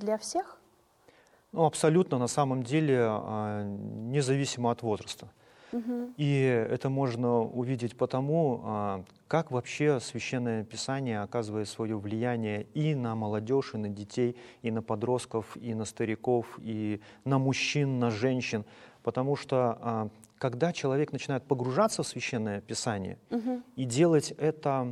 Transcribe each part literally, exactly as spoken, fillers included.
для всех? Ну, абсолютно, на самом деле, а, независимо от возраста. Угу. И это можно увидеть потому, а, как вообще Священное Писание оказывает свое влияние и на молодежь, и на детей, и на подростков, и на стариков, и на мужчин, на женщин. Потому что а, когда человек начинает погружаться в Священное Писание Угу. и делать это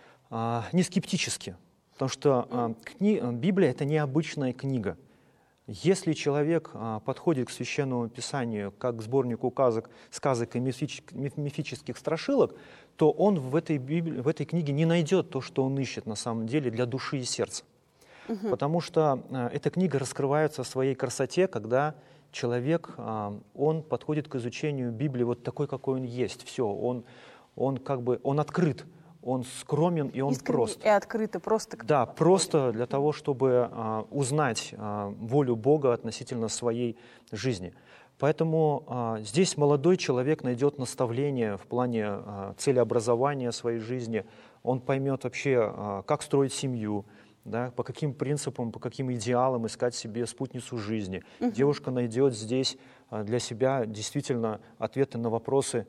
а, не скептически, потому что а, кни... Библия — это необычная книга. Если человек а, подходит к Священному Писанию как к сборнику сказок, сказок и мифических, мифических страшилок, то он в этой, Библии, в этой книге не найдет то, что он ищет на самом деле для души и сердца. Угу. Потому что а, эта книга раскрывается в своей красоте, когда человек а, он подходит к изучению Библии вот такой, какой он есть. Все, он, он как бы он открыт. Он скромен и он Искренне прост. И открыто, просто. Да, просто для того, чтобы а, узнать а, волю Бога относительно своей жизни. Поэтому а, здесь молодой человек найдет наставление в плане а, целеобразования своей жизни. Он поймет вообще, а, как строить семью, да, по каким принципам, по каким идеалам искать себе спутницу жизни. Угу. Девушка найдет здесь а, для себя действительно ответы на вопросы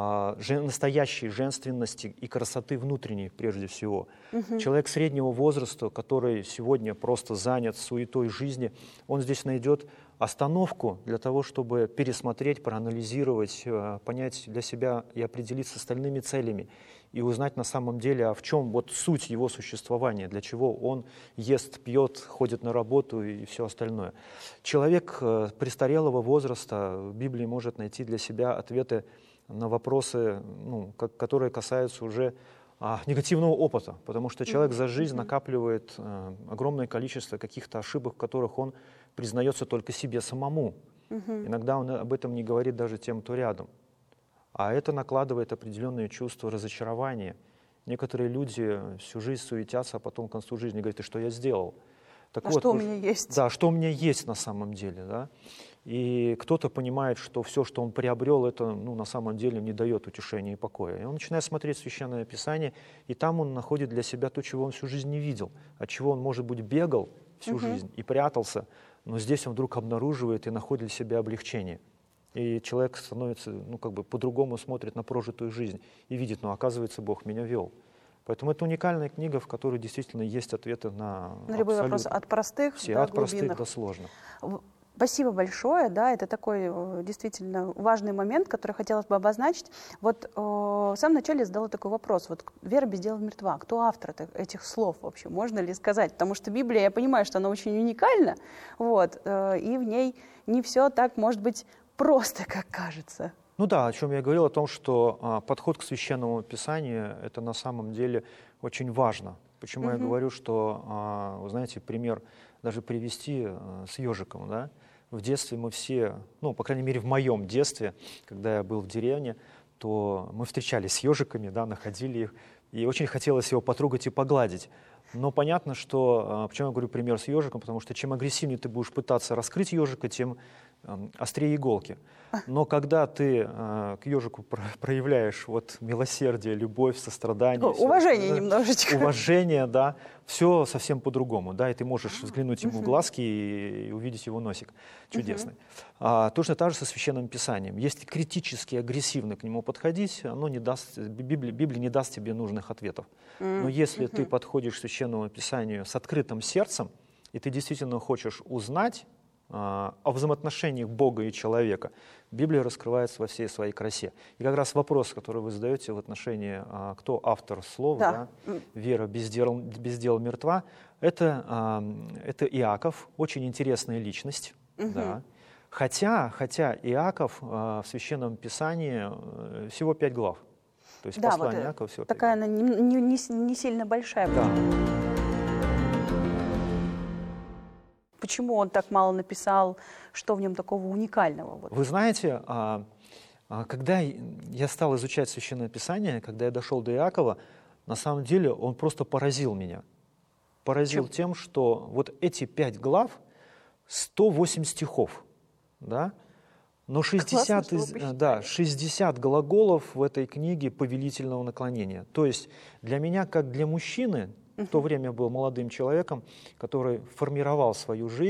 настоящей женственности и красоты внутренней прежде всего. Угу. Человек среднего возраста, который сегодня просто занят суетой жизни, он здесь найдет остановку для того, чтобы пересмотреть, проанализировать, понять для себя и определиться с остальными целями и узнать на самом деле, а в чем вот суть его существования, для чего он ест, пьет, ходит на работу и все остальное. Человек престарелого возраста в Библии может найти для себя ответы на вопросы, ну, которые касаются уже а, негативного опыта, потому что человек за жизнь накапливает а, огромное количество каких-то ошибок, в которых он признается только себе самому. Uh-huh. Иногда он об этом не говорит даже тем, кто рядом. А это накладывает определенные чувства разочарования. Некоторые люди всю жизнь суетятся, а потом к концу жизни говорят: «Ты что я сделал?» Так а вот, что у меня есть? Да, что у меня есть на самом деле. Да? И кто-то понимает, что все, что он приобрел, это ну, на самом деле не дает утешения и покоя. И он начинает смотреть Священное Писание, и там он находит для себя то, чего он всю жизнь не видел, от чего он, может быть, бегал всю угу. жизнь и прятался, но здесь он вдруг обнаруживает и находит для себя облегчение. И человек становится, ну, как бы по-другому смотрит на прожитую жизнь и видит: ну, оказывается, Бог меня вел. Поэтому это уникальная книга, в которой действительно есть ответы на, на любые вопросы, от простых все, до от простых глубинных. до сложных. Спасибо большое, да, это такой действительно важный момент, который хотелось бы обозначить. Вот э, в самом начале я задала такой вопрос: вот «Вера без дела мертва». Кто автор этих слов вообще, можно ли сказать? Потому что Библия, я понимаю, что она очень уникальна, вот, э, и в ней не все так, может быть, просто, как кажется. Ну да, о чем я говорил, о том, что а, подход к Священному Писанию — это на самом деле очень важно. Почему Угу. я говорю, что, а, вы знаете, пример даже привести а, с ежиком, да? В детстве мы все, ну, по крайней мере, в моем детстве, когда я был в деревне, то мы встречались с ежиками, да, находили их, и очень хотелось его потрогать и погладить. Но понятно, что, почему я говорю пример с ежиком, потому что чем агрессивнее ты будешь пытаться раскрыть ежика, тем острее иголки. Но когда ты э, к ежику проявляешь вот милосердие, любовь, сострадание, уважение все, немножечко, уважение, да, все совсем по-другому, да, и ты можешь взглянуть ему в глазки и, и увидеть его носик чудесный. А, точно так же со Священным Писанием. Если критически, агрессивно к нему подходить, оно не даст, Библия, Библия не даст тебе нужных ответов. Но если ты подходишь к Священному Писанию с открытым сердцем, и ты действительно хочешь узнать о взаимоотношениях Бога и человека, Библия раскрывается во всей своей красе. И как раз вопрос, который вы задаете в отношении, кто автор слов, да. Да, «Вера без дела, без дела мертва», это, это Иаков, очень интересная личность. Угу. Да. Хотя, хотя Иаков в Священном Писании всего пять глав. То есть да, послание вот Иакова всего такая она не, не, не сильно большая. Да. Почему он так мало написал, что в нем такого уникального? Вот. Вы знаете, когда я стал изучать Священное Писание, когда я дошел до Иакова, на самом деле он просто поразил меня. Поразил Чем? Тем, что вот эти пять глав, сто восемь стихов, да? Но шестьдесят, Классно, да, шестьдесят глаголов в этой книге повелительного наклонения. То есть для меня, как для мужчины, в то время был молодым человеком, который формировал свою жизнь,